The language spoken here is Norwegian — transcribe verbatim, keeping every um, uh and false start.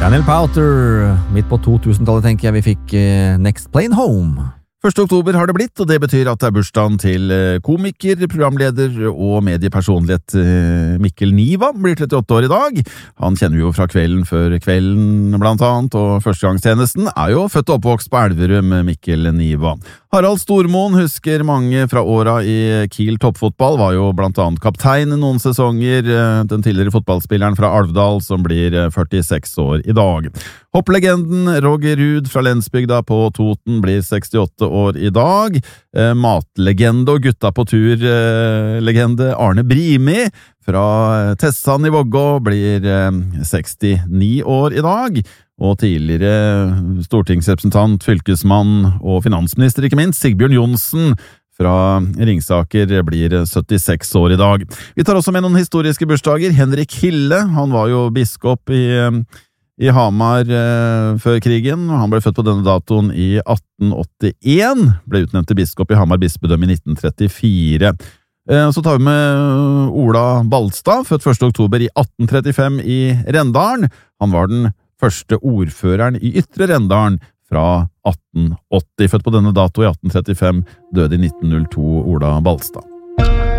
Daniel Powter, midt på to-tusentallet tenker jeg vi fikk eh, Next Plane Home. første oktober har det blitt, og det betyr at det er bursdagen til komiker, programleder og mediepersonlighet Mikkel Niva blir trettiåtte år i dag. Han kjenner jo fra Kvelden før kvelden blant annet, og Førstegangstjenesten er jo født og oppvokst på Elverum, Mikkel Niva. Harald Stormoen husker mange fra åra i Kiel toppfotball, var jo blant annet kaptein noen sesonger, den tidligere fotballspilleren fra Alvdal som blir førtiseks år i dag. Hopplegenden Roger Ruud fra Lensbygda på Toten blir sekstiåtte år i dag. Eh, matlegende og gutta på tur-legende eh, Arne Brimi fra Tessan i Vågå blir eh, sekstini år i dag. Og tidligere stortingsrepresentant, fylkesmann og finansminister, ikke minst, Sigbjørn Johnsen fra Ringsaker blir syttiseks år i dag. Vi tar også med noen historiske bursdager. Henrik Hille, han var jo biskop i i Hamar eh, før krigen, og han ble født på denne datoen i atten åttien, ble utnevnt til biskop i Hamar bispedømme i nitten trettifire. Eh, så tar vi med Ola Balstad, født første oktober i atten trettifem i Rendalen. Han var den første ordføreren i Ytre Rendalen fra atten åtti. Født på denne dato i atten trettifem, døde i nitten null to Ola Balstad.